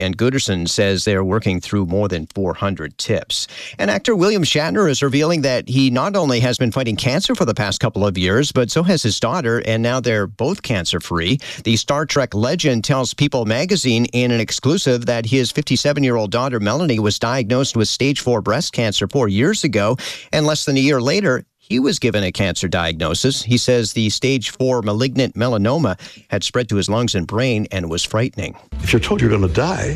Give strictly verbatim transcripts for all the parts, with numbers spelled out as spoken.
And Gooderson says they're working through more than four hundred tips. And actor William Shatner is revealing that he not only has been fighting cancer for the past couple of years, but so has his daughter, and now they're both cancer-free. The Star Trek legend tells People magazine in an exclusive that his fifty-seven-year-old daughter, Melanie, was diagnosed with stage four breast cancer four years ago, and less than a year later, he was given a cancer diagnosis. He says the stage four malignant melanoma had spread to his lungs and brain and was frightening. If you're told you're going to die,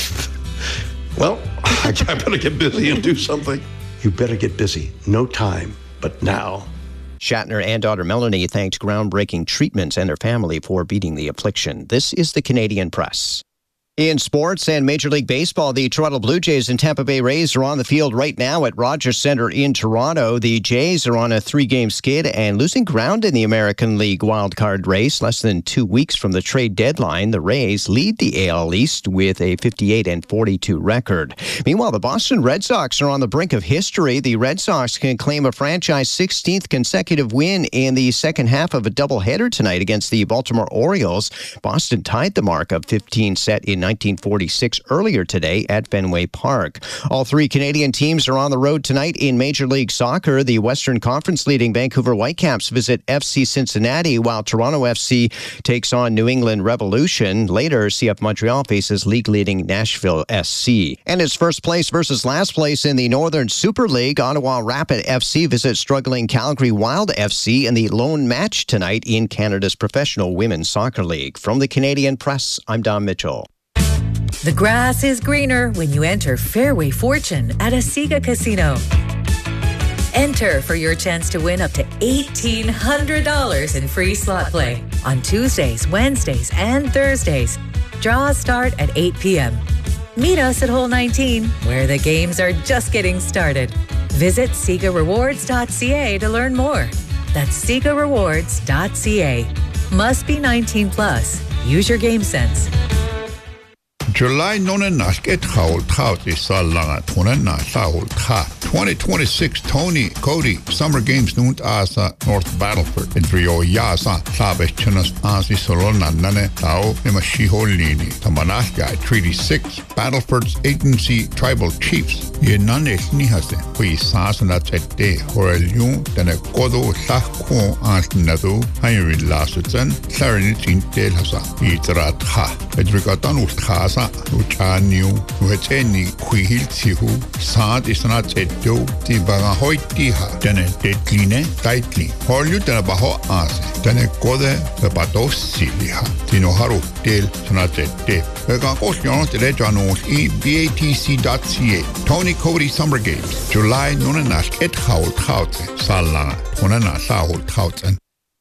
well, I better get busy and do something. You better get busy. No time, but now. Shatner and daughter Melanie thanked groundbreaking treatments and her family for beating the affliction. This is the Canadian Press. In sports and Major League Baseball, the Toronto Blue Jays and Tampa Bay Rays are on the field right now at Rogers Centre in Toronto. The Jays are on a three-game skid and losing ground in the American League wildcard race. Less than two weeks from the trade deadline, the Rays lead the A L East with a fifty-eight and forty-two record. Meanwhile, the Boston Red Sox are on the brink of history. The Red Sox can claim a franchise sixteenth consecutive win in the second half of a doubleheader tonight against the Baltimore Orioles. Boston tied the mark of fifteen set in nineteen forty-six earlier today at Fenway Park. All three Canadian teams are on the road tonight in Major League Soccer. The Western Conference leading Vancouver Whitecaps visit F C Cincinnati, while Toronto F C takes on New England Revolution. Later, C F Montreal faces league-leading Nashville S C. And it's first place versus last place in the Northern Super League. Ottawa Rapid F C visits struggling Calgary Wild F C in the lone match tonight in Canada's Professional Women's Soccer League. From the Canadian Press, I'm Don Mitchell. The grass is greener when you enter Fairway Fortune at Asiga Casino. Enter for your chance to win up to eighteen hundred dollars in free slot play on Tuesdays, Wednesdays, and Thursdays. Draws start at eight p.m. Meet us at Hole nineteen, where the games are just getting started. Visit Siga Rewards dot c a to learn more. That's Siga Rewards dot c a. Must be nineteen plus. Use your game sense. July nonenas get haul tout is salanga tonena saul ta. twenty twenty-six Tony Cody Summer Games nunt asa North Battleford in Rio Yasa sabe chinas asi solona nane tao nema shiholini tamanasga Treaty six Battleford's Agency Tribal Chiefs ye nane nihase hui sasana tete horelion tane kodo sakko as nado hayri lasutsen sarin tintel hasa itrat ha edrikatan ustasa uchaniu weteni kuihiltihu sad isna teddo ti baga hoitiha tene tetline taitli holju tene baho ase tene kode bepatos siliha tino haru tel sna tedde vega kosjon tele janos e b a t c dot c a. Tony Cody Summer Games July nonenas et haul taut sala onena saul tauten.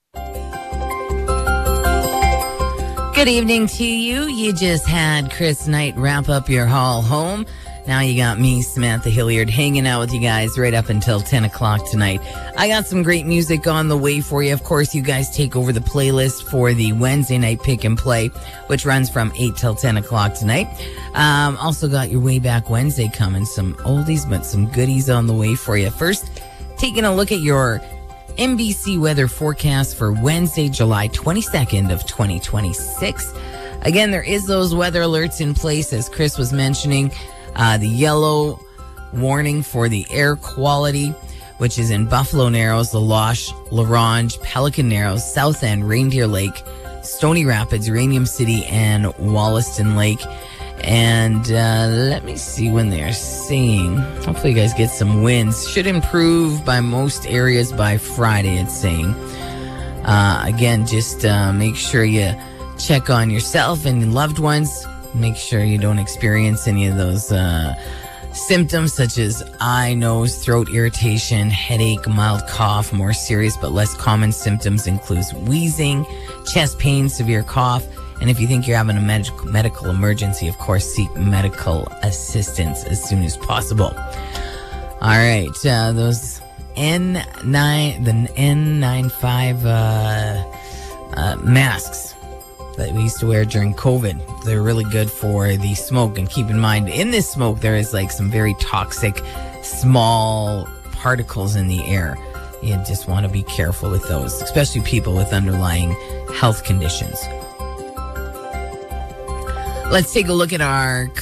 Good evening to you. You just had Chris Knight wrap up your haul home. Now you got me, Samantha Hilliard, hanging out with you guys right up until ten o'clock tonight. I got some great music on the way for you. Of course, you guys take over the playlist for the Wednesday night pick and play, which runs from eight till ten o'clock tonight. Um, also got your Way Back Wednesday coming. Some oldies, but some goodies on the way for you. First, taking a look at your N B C weather forecast for Wednesday, July twenty-second of twenty twenty-six. Again, there is those weather alerts in place, as Chris was mentioning. Uh, the yellow warning for the air quality, which is in Buffalo Narrows, La Loche, La Ronge, Pelican Narrows, South End, Reindeer Lake, Stony Rapids, Uranium City, and Wollaston Lake. And uh, let me see when they're saying. Hopefully you guys get some winds. Should improve by most areas by Friday, it's saying. Uh, again, just uh, make sure you check on yourself and your loved ones. Make sure you don't experience any of those uh, symptoms such as eye, nose, throat irritation, headache, mild cough. More serious but less common symptoms include wheezing, chest pain, severe cough. And if you think you're having a med- medical emergency, of course, seek medical assistance as soon as possible. All right, uh, those N nine, the N ninety-five uh, uh, masks that we used to wear during COVID, they're really good for the smoke. And keep in mind, in this smoke, there is like some very toxic, small particles in the air. You just want to be careful with those, especially people with underlying health conditions. Let's take a look at our